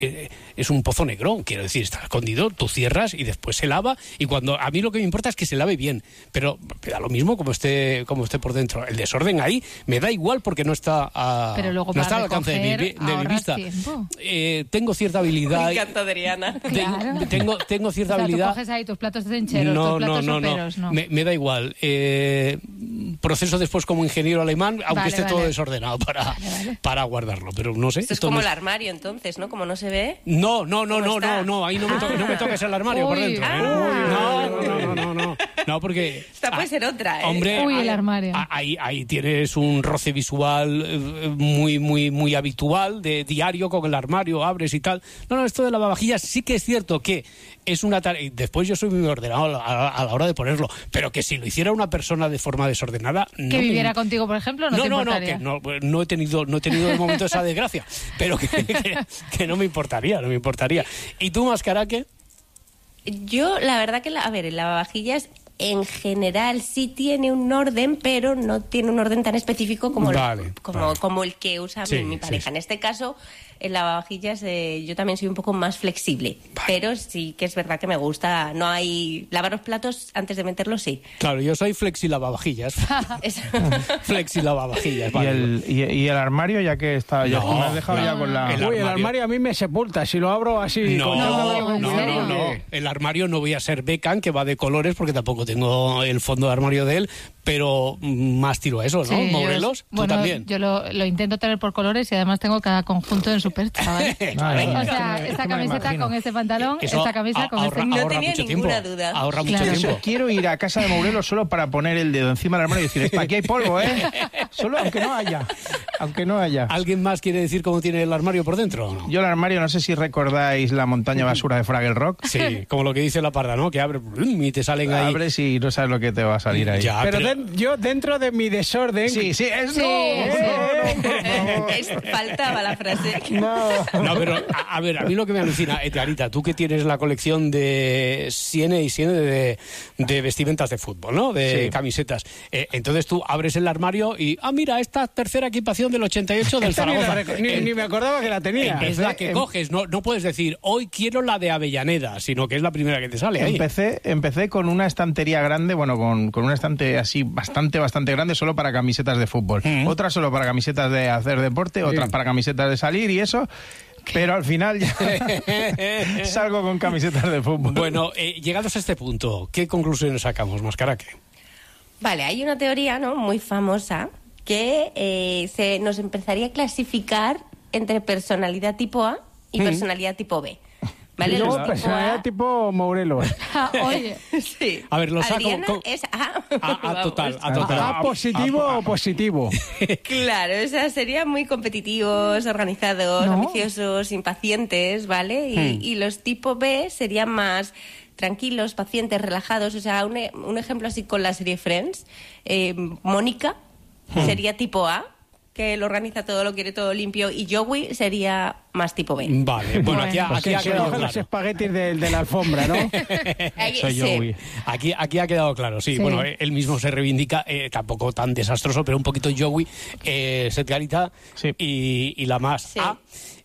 es un pozo negro, quiero decir, está escondido, tú cierras y después se lava, y cuando a mí lo que me importa es que se lave bien, pero me da lo mismo como esté por dentro. El desorden ahí me da igual porque no está no está al alcance de mi vista. Tengo cierta habilidad. Me encanta Adriana. Tengo cierta tú habilidad. coges ahí tus platos cencheros, tus platos soperos, no. Me da igual. Proceso después como ingeniero alemán, aunque esté todo desordenado para guardarlo, pero no sé. Esto es como el armario, entonces, ¿no? Como no se ve. No, ahí no me toques el armario por dentro. No, porque... Esta puede ser otra, ¿eh? Hombre, el armario. Ahí tienes un roce visual muy habitual, de diario, con el armario, abres y tal. No, esto de lavavajillas sí que es cierto que es una tarea... Después yo soy muy ordenado a la hora de ponerlo, pero que si lo hiciera una persona de forma desordenada... Que viviera contigo, por ejemplo, no te importaría. No he tenido de momento esa desgracia, pero que no me importaría. ¿Y tú, Mascaraque? Yo, la verdad que, el lavavajillas en general sí tiene un orden, pero no tiene un orden tan específico como el que usa mi pareja. En este caso, el lavavajillas yo también soy un poco más flexible, pero sí que es verdad que me gusta. No hay... Lavar los platos antes de meterlos, sí. Claro, yo soy flexi-lavavajillas. Flexi-lavavajillas. Vale. ¿Y el armario, ya que está... me has dejado ya con la... El armario a mí me sepulta, si lo abro así... No. El armario no voy a ser Beckham, que va de colores, porque tampoco tengo el fondo de armario de él, pero más tiro a eso, ¿no? Sí, Morelos, tú también. Yo lo intento tener por colores y además tengo cada conjunto en su percha, ¿vale? O sea, esta camiseta con este pantalón, esta camisa con este... No tenía ninguna duda. Ahorra mucho tiempo. Quiero ir a casa de Morelos solo para poner el dedo encima del armario y decir, aquí hay polvo, ¿eh? Solo aunque no haya. ¿Alguien más quiere decir cómo tiene el armario por dentro o no? Yo el armario, no sé si recordáis la montaña basura de Fraggle Rock. Sí, como lo que dice la parda, ¿no? Que abre y te salen ahí... Abres y no sabes lo que te va a salir ahí. Ya, pero yo dentro de mi desorden... Sí, faltaba la frase. No, pero a ver, a mí lo que me alucina, Anita, tú que tienes la colección de Siene de vestimentas de fútbol, ¿no? De camisetas. Entonces tú abres el armario y, mira, esta tercera equipación del 88 del Zaragoza. Ni me acordaba que la tenía. Es la que coges, no puedes decir, hoy quiero la de Avellaneda, sino que es la primera que te sale ahí. Empecé con una estantería grande, con una estante así bastante grande, solo para camisetas de fútbol. Otra solo para camisetas de hacer deporte, otras para camisetas de salir y eso... Pero al final ya salgo con camisetas de fútbol. Bueno, llegados a este punto, ¿qué conclusiones sacamos, Mascaraque? Vale, hay una teoría, ¿no?, muy famosa que nos empezaría a clasificar entre personalidad tipo A y personalidad tipo B. ¿Vale? Y luego personalidad tipo Morelos. Oye. Sí. A ver, lo saco... es A. Total. A positivo o positivo. Claro, o sea, serían muy competitivos, organizados, ambiciosos, impacientes, ¿vale? Y los tipo B serían más tranquilos, pacientes, relajados. O sea, un ejemplo así con la serie Friends. Mónica sería tipo A, que lo organiza todo, lo quiere todo limpio, y Joey sería más tipo B. Vale, bueno, aquí ha quedado claro. Los espaguetis de la alfombra, ¿no? Soy Joey. Aquí ha quedado claro, sí. Bueno, él mismo se reivindica, tampoco tan desastroso, pero un poquito Joey, Setgarita, y la más A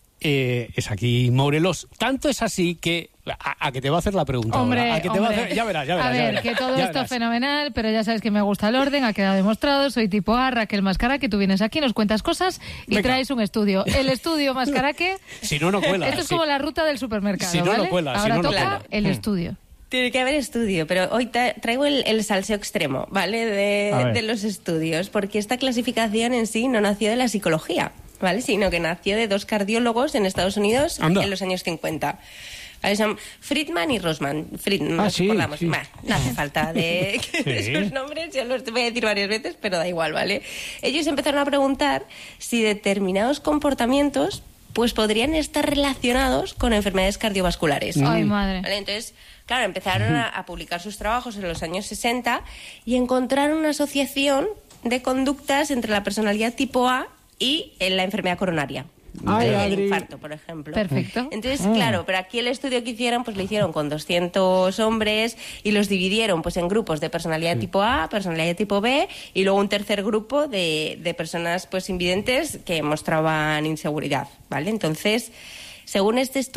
es aquí Morelos. Tanto es así que... ¿A que te va a hacer la pregunta? Hombre, ¿A que te va a hacer? Ya verás. A ver, que todo esto es fenomenal, pero ya sabes que me gusta el orden, ha quedado demostrado. Soy tipo A, Raquel Mascaraque, tú vienes aquí, nos cuentas cosas y traes un estudio. El estudio Mascaraque... Si no cuela. Esto es como la ruta del supermercado, si no, ¿vale? No cuela. Ahora toca el estudio. Tiene que haber estudio, pero hoy traigo el salseo extremo, ¿vale? De los estudios, porque esta clasificación en sí no nació de la psicología, ¿vale? Sino que nació de dos cardiólogos en Estados Unidos en los años 50. Son Friedman y Rosman. Friedman, sí. No hace falta de sus nombres, yo los voy a decir varias veces, pero da igual, ¿vale? Ellos empezaron a preguntar si determinados comportamientos pues podrían estar relacionados con enfermedades cardiovasculares. Ay, madre. ¿Vale? Entonces, claro, empezaron a publicar sus trabajos en los años 60 y encontraron una asociación de conductas entre la personalidad tipo A y la enfermedad coronaria. El infarto, por ejemplo. Perfecto. Entonces, claro, pero aquí el estudio que hicieron, pues lo hicieron con 200 hombres y los dividieron pues en grupos de personalidad tipo A, personalidad tipo B y luego un tercer grupo de personas pues invidentes que mostraban inseguridad, ¿vale? Entonces, Según este estudio,